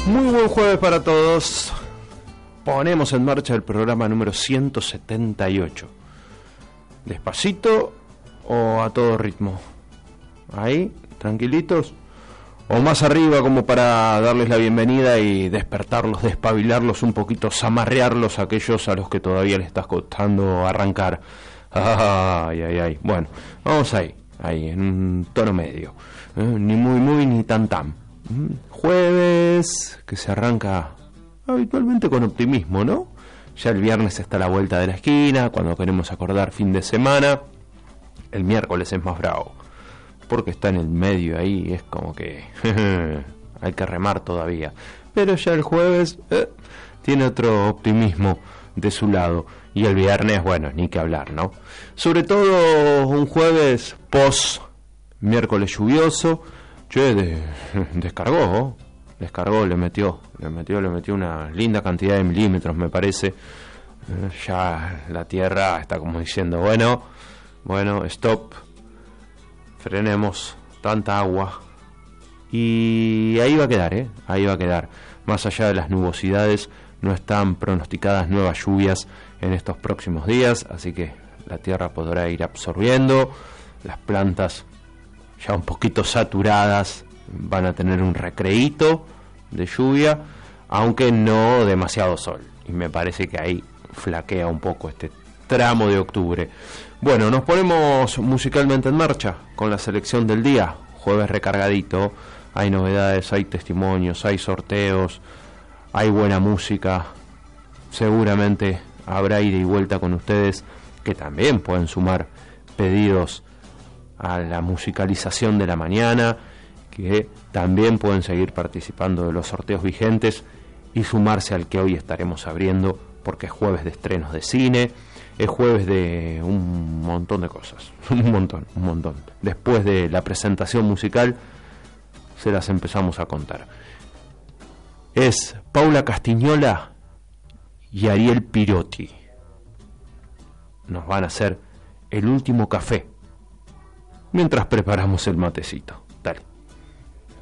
Muy buen jueves para todos. Ponemos en marcha el programa número 178. ¿Despacito o a todo ritmo? Ahí, tranquilitos. O más arriba, como para darles la bienvenida y despertarlos, despabilarlos un poquito, zamarrearlos a aquellos a los que todavía les está costando arrancar. Ay, ay, ay. Bueno, vamos ahí, en un tono medio. Ni muy ni tan. Jueves, que se arranca habitualmente con optimismo, ¿no? Ya el viernes está a la vuelta de la esquina, cuando queremos acordar fin de semana. El miércoles es más bravo, porque está en el medio ahí, es como que hay que remar todavía. Pero ya el jueves tiene otro optimismo de su lado. Y el viernes, bueno, ni que hablar, ¿no? Sobre todo un jueves post miércoles lluvioso. Che, descargó, le metió una linda cantidad de milímetros, me parece. Ya la tierra está como diciendo, bueno, stop, frenemos, tanta agua. Y ahí va a quedar, Más allá de las nubosidades, no están pronosticadas nuevas lluvias en estos próximos días, así que la tierra podrá ir absorbiendo. Las plantas, ya un poquito saturadas, van a tener un recreíto de lluvia, aunque no demasiado sol, y me parece que ahí flaquea un poco este tramo de octubre. Bueno, nos ponemos musicalmente en marcha con la selección del día. Jueves recargadito, hay novedades, hay testimonios, hay sorteos, hay buena música. Seguramente habrá ida y vuelta con ustedes, que también pueden sumar pedidos a la musicalización de la mañana, que también pueden seguir participando de los sorteos vigentes y sumarse al que hoy estaremos abriendo, porque es jueves de estrenos de cine, es jueves de un montón de cosas, un montón. Después de la presentación musical se las empezamos a contar. Es Paula Castiñola y Ariel Pirotti. Nos van a hacer el último café mientras preparamos el matecito. Dale.